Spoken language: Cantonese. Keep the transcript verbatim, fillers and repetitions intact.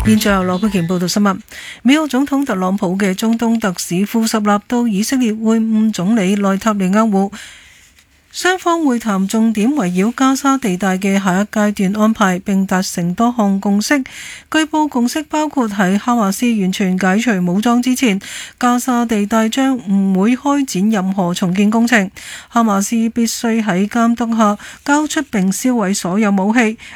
現在由羅佩瓊報道新聞。美國總統特朗普嘅中東特使庫什納到以色列會晤總理內塔尼亞胡，雙方會談重點圍繞加沙地帶嘅下一階段安排，並達成多項共識。據報共識包括喺哈馬斯完全解除武裝之前，加沙地帶將唔會開展任何重建工程。哈馬斯必須喺監督下交出並銷毀所有武器，